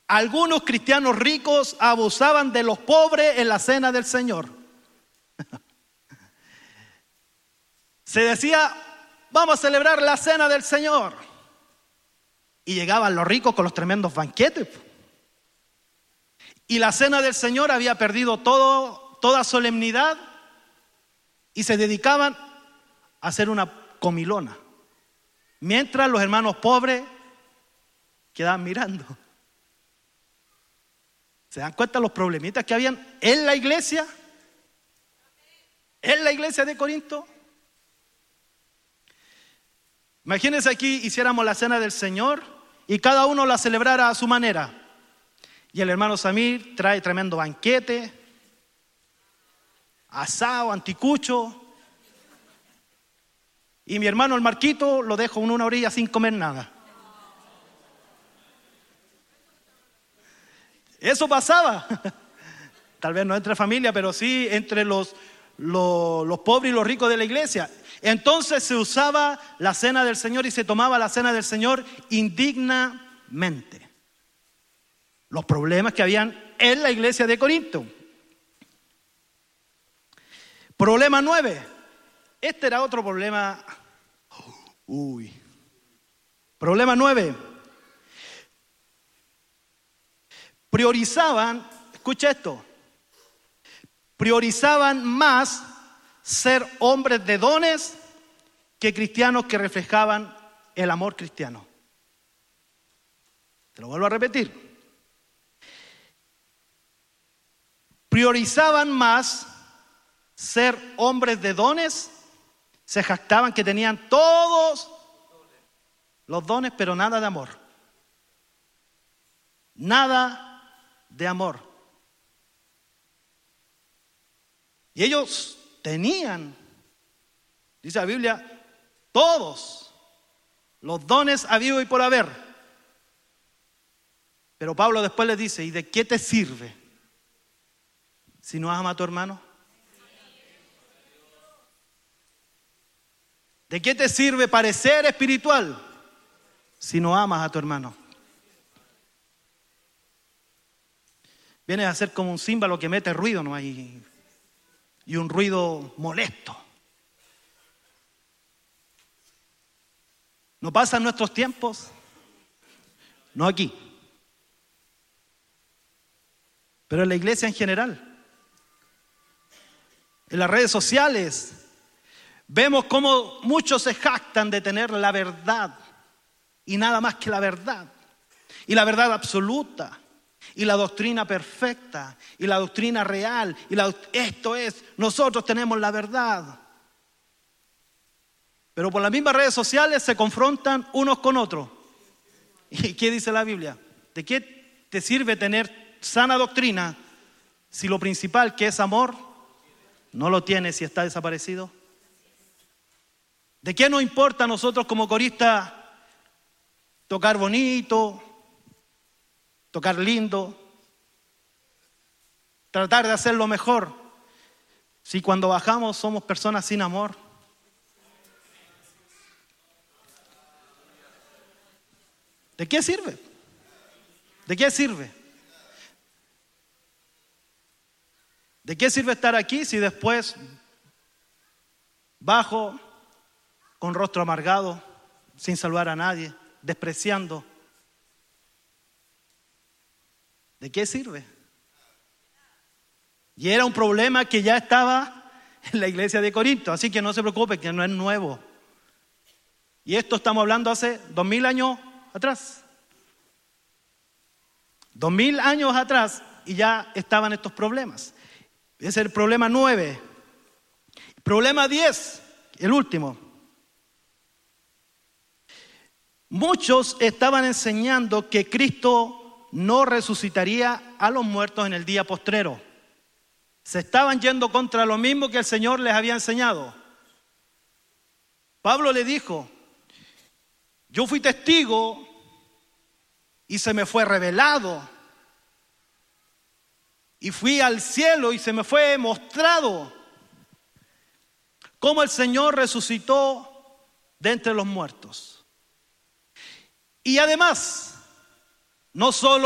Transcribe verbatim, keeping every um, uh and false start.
algunos cristianos ricos abusaban de los pobres en la cena del Señor. Se decía, vamos a celebrar la cena del Señor. Y llegaban los ricos con los tremendos banquetes. Y la cena del Señor había perdido todo, toda solemnidad y se dedicaban a hacer una comilona. Mientras los hermanos pobres quedaban mirando. ¿Se dan cuenta los problemitas que habían en la iglesia? En la iglesia de Corinto. Imagínense aquí, hiciéramos la cena del Señor y cada uno la celebrara a su manera. Y el hermano Samir trae tremendo banquete, asado, anticucho. Y mi hermano el Marquito lo dejo en una orilla sin comer nada. Eso pasaba. Tal vez no entre familia, pero sí entre los, los, los pobres y los ricos de la iglesia. Entonces se usaba la cena del Señor y se tomaba la cena del Señor indignamente. Los problemas que habían en la iglesia de Corinto. Problema nueve. Este era otro problema. Uy. Problema nueve. Priorizaban, escucha esto, priorizaban más ser hombres de dones que cristianos que reflejaban el amor cristiano. Te lo vuelvo a repetir. Priorizaban más ser hombres de dones, se jactaban que tenían todos los dones, pero nada de amor. Nada de amor. Y ellos tenían, dice la Biblia, todos los dones habidos y por haber. Pero Pablo después les dice, ¿y de qué te sirve si no amas a tu hermano? ¿De qué te sirve parecer espiritual si no amas a tu hermano? Viene a ser como un címbalo que mete ruido, ¿no? Y, y un ruido molesto. ¿No pasa en nuestros tiempos? No aquí. Pero en la iglesia en general. En las redes sociales vemos cómo muchos se jactan de tener la verdad y nada más que la verdad. Y la verdad absoluta. Y la doctrina perfecta, y la doctrina real, y la, esto es, nosotros tenemos la verdad. Pero por las mismas redes sociales se confrontan unos con otros. ¿Y qué dice la Biblia? ¿De qué te sirve tener sana doctrina si lo principal, que es amor, no lo tienes si está desaparecido? ¿De qué nos importa a nosotros como coristas tocar bonito, tocar lindo, tratar de hacerlo mejor, si cuando bajamos somos personas sin amor? ¿De qué sirve? ¿De qué sirve? ¿De qué sirve estar aquí si después bajo con rostro amargado, sin saludar a nadie, despreciando? ¿De qué sirve? Y era un problema que ya estaba en la iglesia de Corinto, así que no se preocupe, que no es nuevo. Y esto estamos hablando hace dos mil años atrás. Dos mil años atrás y ya estaban estos problemas. Ese es el problema nueve. Problema diez, el último. Muchos estaban enseñando que Cristo no resucitaría a los muertos en el día postrero. Se estaban yendo contra lo mismo que el Señor les había enseñado. Pablo le dijo, yo fui testigo y se me fue revelado. Y fui al cielo y se me fue mostrado cómo el Señor resucitó de entre los muertos. Y además, no solo